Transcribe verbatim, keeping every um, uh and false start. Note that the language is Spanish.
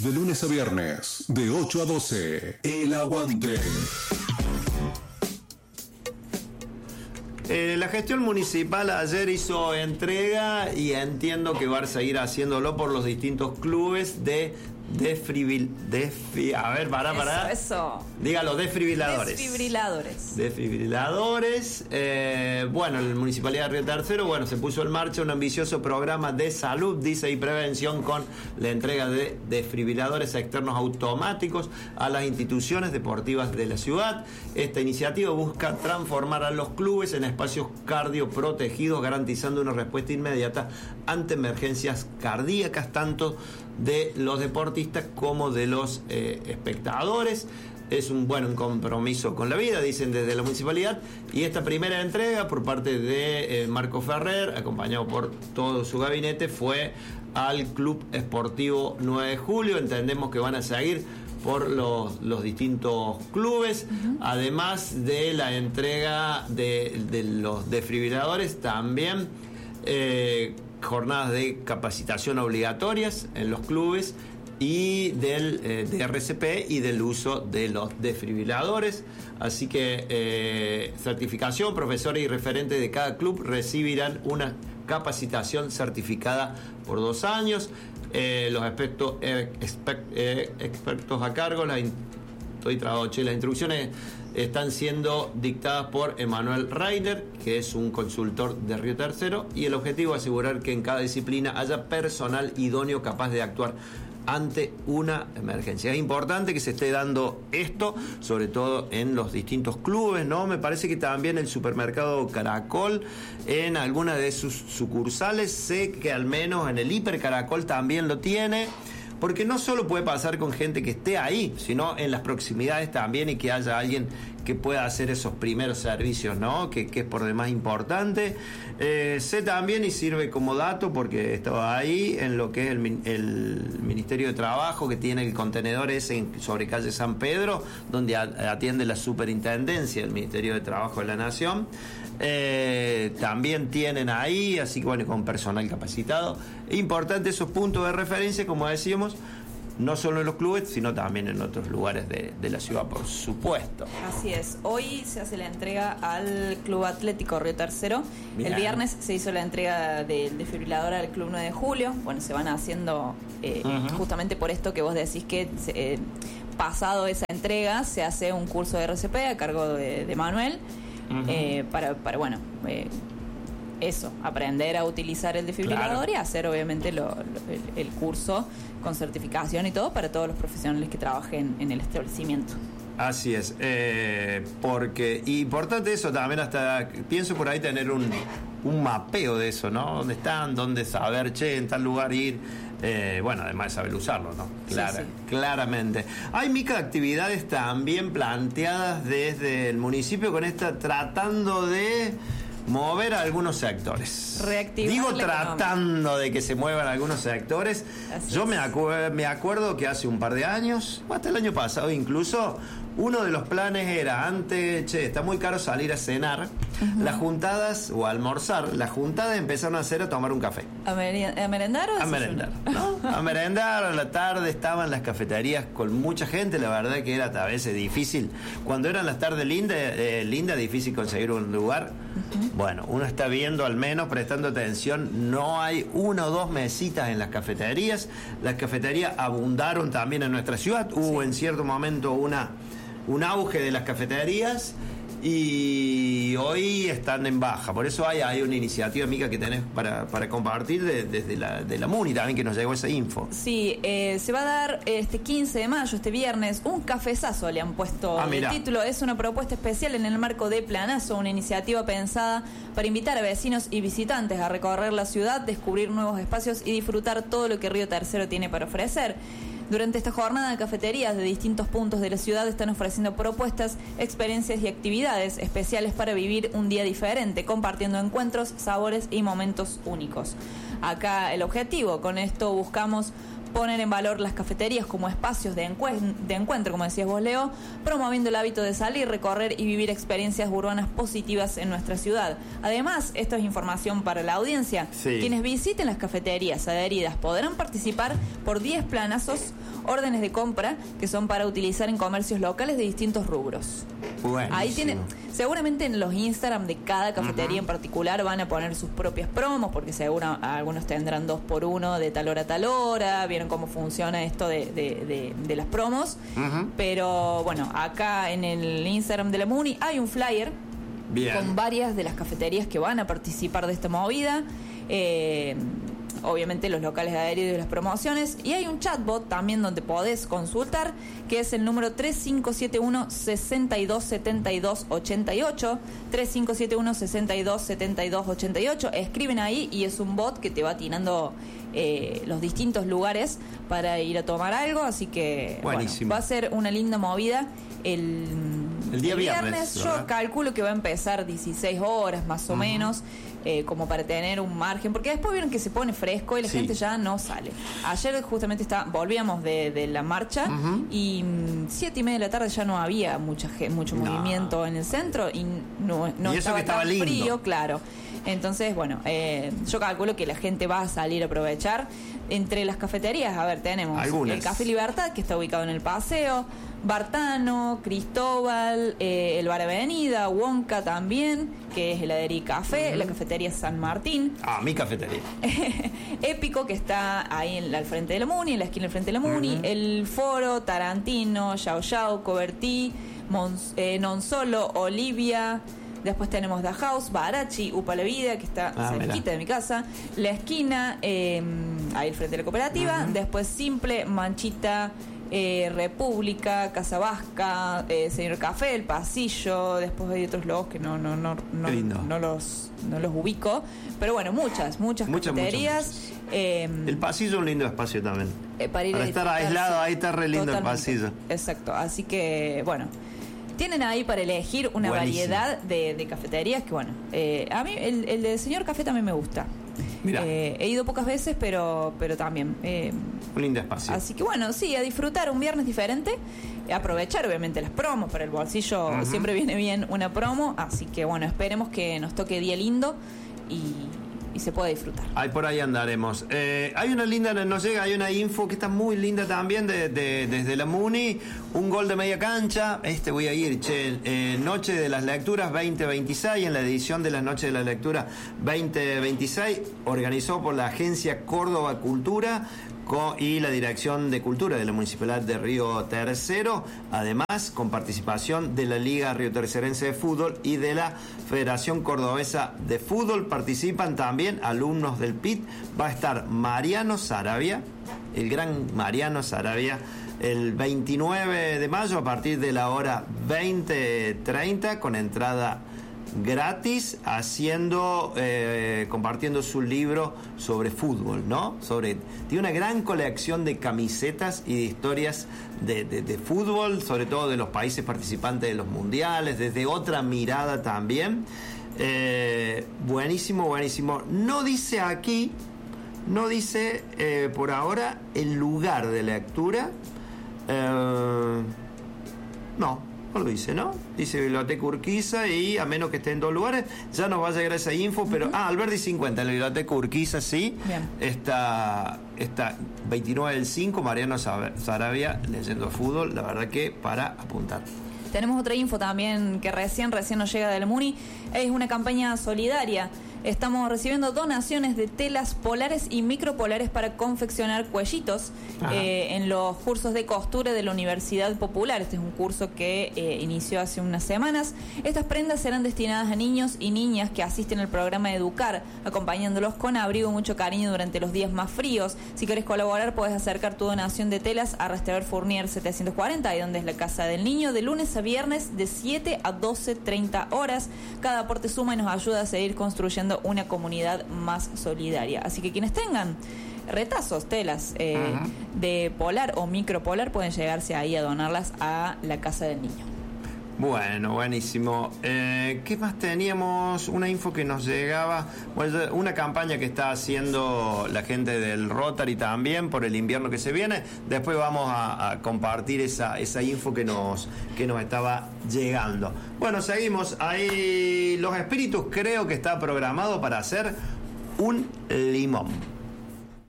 De lunes a viernes, de ocho a doce, El Aguante. Eh, la gestión municipal ayer hizo entrega y entiendo que va a seguir haciéndolo por los distintos clubes de desfibril... Desfi, a ver, pará, pará. Eso, eso. Dígalo, desfibriladores. Desfibriladores. Desfibriladores. Eh, bueno, la Municipalidad de Río Tercero, bueno, se puso en marcha un ambicioso programa de salud, dice, y prevención con la entrega de desfibriladores externos automáticos a las instituciones deportivas de la ciudad. Esta iniciativa busca transformar a los clubes en espacios cardioprotegidos, garantizando una respuesta inmediata ante emergencias cardíacas, tanto de los deportistas como de los eh, espectadores. Es un buen compromiso con la vida, dicen desde la municipalidad, y esta primera entrega por parte de eh, Marco Ferrer, acompañado por todo su gabinete, fue al Club Esportivo nueve de julio. Entendemos que van a seguir por los, los distintos clubes, uh-huh. Además de la entrega de, de los desfibriladores, también eh, jornadas de capacitación obligatorias en los clubes y del eh, de R C P y del uso de los desfibriladores. Así que eh, certificación, profesores y referentes de cada club recibirán una capacitación certificada por dos años. Eh, los expertos, eh, expert, eh, expertos a cargo, la, estoy traduciendo, las instrucciones están siendo dictadas por Emanuel Reiner, que es un consultor de Río Tercero, y el objetivo es asegurar que en cada disciplina haya personal idóneo capaz de actuar ante una emergencia. Es importante que se esté dando esto, sobre todo en los distintos clubes, ¿no? Me parece que también el supermercado Caracol, en alguna de sus sucursales, sé que al menos en el Hiper Caracol también lo tiene, porque no solo puede pasar con gente que esté ahí, sino en las proximidades también, y que haya alguien que pueda hacer esos primeros servicios, ¿no? Que, que es por demás importante. Eh, sé también, y sirve como dato, porque estaba ahí, en lo que es el, el Ministerio de Trabajo, que tiene el contenedor ese en, sobre calle San Pedro, donde atiende la superintendencia del Ministerio de Trabajo de la Nación. Eh, también tienen ahí, así que bueno, con personal capacitado. Importante esos puntos de referencia, como decíamos, no solo en los clubes, sino también en otros lugares de, de la ciudad, por supuesto. Así es. Hoy se hace la entrega al Club Atlético Río Tercero. Bien. El viernes se hizo la entrega del desfibrilador al Club nueve de julio. Bueno, se van haciendo eh, uh-huh. justamente por esto que vos decís que eh, pasado esa entrega se hace un curso de R C P a cargo de, de Manuel. Uh-huh. eh, para, para, bueno, eh, eso, aprender a utilizar el desfibrilador, claro. Y hacer obviamente lo, lo, el, el curso con certificación y todo para todos los profesionales que trabajen en el establecimiento. Así es, eh, porque importante eso también, hasta pienso por ahí tener un, un mapeo de eso, ¿no? ¿Dónde están? ¿Dónde saber, che, en tal lugar ir? Eh, bueno, además de saber usarlo, ¿no? Clara, sí, sí. Claramente. Hay micro actividades también planteadas desde el municipio con esta, tratando de mover a algunos sectores. Reactivar. Digo tratando económica. De que se muevan algunos sectores. Así Yo me, acu- me acuerdo que hace un par de años, o hasta el año pasado incluso, uno de los planes era antes, che, está muy caro salir a cenar, uh-huh. Las juntadas o a almorzar, las juntadas empezaron a hacer a tomar un café. ¿A, mer- a merendar o a A merendar, ¿no? A merendar, a la tarde estaban las cafeterías con mucha gente, la verdad que era a veces difícil. Cuando eran las tardes lindas, eh, linda, difícil conseguir un lugar. Uh-huh. Bueno, uno está viendo, al menos prestando atención, no hay una o dos mesitas en las cafeterías. Las cafeterías abundaron también en nuestra ciudad. Hubo sí. en cierto momento una un auge de las cafeterías y hoy están en baja. Por eso hay, hay una iniciativa, Mica, que tenés para, para compartir de, desde la, de la MUNI también, que nos llegó esa info. Sí, eh, se va a dar este quince de mayo, este viernes, un cafezazo, le han puesto ah, el título. Es una propuesta especial en el marco de Planazo, una iniciativa pensada para invitar a vecinos y visitantes a recorrer la ciudad, descubrir nuevos espacios y disfrutar todo lo que Río Tercero tiene para ofrecer. Durante esta jornada, cafeterías de distintos puntos de la ciudad están ofreciendo propuestas, experiencias y actividades especiales para vivir un día diferente, compartiendo encuentros, sabores y momentos únicos. Acá el objetivo, con esto buscamos poner en valor las cafeterías como espacios de, encue- de encuentro, como decías vos, Leo, promoviendo el hábito de salir, recorrer y vivir experiencias urbanas positivas en nuestra ciudad. Además, esto es información para la audiencia. Sí. Quienes visiten las cafeterías adheridas podrán participar por diez planazos órdenes de compra que son para utilizar en comercios locales de distintos rubros. Buenísimo. Ahí tienen, seguramente en los Instagram de cada cafetería uh-huh. en particular van a poner sus propias promos, porque seguro algunos tendrán dos por uno de tal hora a tal hora, vieron cómo funciona esto de, de, de, de las promos. Uh-huh. Pero bueno, acá en el Instagram de la Muni hay un flyer Bien. con varias de las cafeterías que van a participar de esta movida. Eh, obviamente los locales adheridos y las promociones, y hay un chatbot también donde podés consultar, que es el número tres cinco siete uno, seis dos siete dos, ocho ocho, tres cinco siete uno, seis dos siete dos, ocho ocho. Escriben ahí y es un bot que te va tirando eh, los distintos lugares para ir a tomar algo, así que bueno, va a ser una linda movida el, el día el viernes, viernes, yo calculo que va a empezar dieciséis horas más o uh-huh. menos. Eh, como para tener un margen, porque después vieron que se pone fresco y la sí. gente ya no sale. Ayer justamente está, volvíamos de, de la marcha uh-huh. y mm, siete y media de la tarde ya no había mucha mucho no. movimiento en el centro y no, no y estaba que estaba tan lindo. frío, claro. Entonces, bueno, eh, yo calculo que la gente va a salir a aprovechar. Entre las cafeterías, a ver, tenemos Algunas. el Café Libertad, que está ubicado en el Paseo, Bartano, Cristóbal, eh, el Bar Avenida, Wonka también, que es heladería y café, uh-huh. la cafetería San Martín. Ah, mi cafetería. Épico, que está ahí en, al frente de la Muni, en la esquina del frente de la Muni, uh-huh. el Foro, Tarantino, Yao Yao, Cobertí, Mons, eh, Non Solo, Olivia. Después tenemos The House, Barachi, Upa la Vida, que está ah, cerquita mira. de mi casa. La Esquina, eh, ahí al frente de la cooperativa. Uh-huh. Después Simple, Manchita, eh, República, Casa Vasca, eh, Señor Café, El Pasillo. Después hay otros logos que no no no no, no los no los ubico. Pero bueno, muchas, muchas, muchas cafeterías. Muchas, muchas. Eh, el pasillo es un lindo espacio también. Eh, para ir para a estar aislado, ahí está re lindo Totalmente. el pasillo. Exacto, así que bueno. Tienen ahí para elegir una Buenísimo. variedad de, de cafeterías que, bueno, eh, a mí el, el de Señor Café también me gusta. Eh, he ido pocas veces, pero pero también. Eh, un lindo espacio. Así que, bueno, sí, a disfrutar un viernes diferente. Aprovechar, obviamente, las promos. Para el bolsillo uh-huh. siempre viene bien una promo. Así que, bueno, esperemos que nos toque día lindo y... y se puede disfrutar. Ahí por ahí andaremos. Eh, hay una linda, nos llega, hay una info que está muy linda también de, de, desde la Muni, un gol de media cancha, este voy a ir, che, eh, Noche de las Lecturas veinte veintiséis, en la edición de las Noches de la Lectura veinte veintiséis, organizó por la Agencia Córdoba Cultura y la Dirección de Cultura de la Municipalidad de Río Tercero, además con participación de la Liga Río Tercerense de Fútbol y de la Federación Cordobesa de Fútbol. Participan también alumnos del P I T. Va a estar Mariano Saravia, el gran Mariano Saravia, el veintinueve de mayo a partir de la hora veinte treinta, con entrada gratis, haciendo eh, compartiendo su libro sobre fútbol, ¿no? Sobre tiene una gran colección de camisetas y de historias de, de, de fútbol, sobre todo de los países participantes de los mundiales, desde otra mirada también. Eh, buenísimo, buenísimo. No dice aquí, no dice eh, por ahora el lugar de lectura. Eh, no. No lo dice, ¿no? Dice Biblioteca Urquiza y a menos que esté en dos lugares, ya nos va a llegar esa info, pero... Uh-huh. Ah, Alberdi cincuenta, en la Biblioteca Urquiza, sí. Bien. Está, está veintinueve del cinco, Mariano Saravia, leyendo fútbol, la verdad que para apuntar. Tenemos otra info también que recién, recién nos llega del Muni, es una campaña solidaria. Estamos recibiendo donaciones de telas polares y micropolares para confeccionar cuellitos eh, en los cursos de costura de la Universidad Popular. Este es un curso que eh, inició hace unas semanas. Estas prendas serán destinadas a niños y niñas que asisten al programa Educar, acompañándolos con abrigo y mucho cariño durante los días más fríos. Si querés colaborar, podés acercar tu donación de telas a Restaurar Fournier setecientos cuarenta, ahí donde es la Casa del Niño, de lunes a viernes de siete a doce treinta horas. Cada aporte suma y nos ayuda a seguir construyendo una comunidad más solidaria. Así que quienes tengan retazos, telas eh, uh-huh. de polar o micropolar, pueden llegarse ahí a donarlas a la Casa del Niño. Bueno, buenísimo. Eh, ¿Qué más teníamos? Una info que nos llegaba, bueno, una campaña que está haciendo la gente del Rotary también por el invierno que se viene. Después vamos a, a compartir esa, esa info que nos, que nos estaba llegando. Bueno, seguimos. Ahí Los Espíritus creo que está programado para hacer un limón.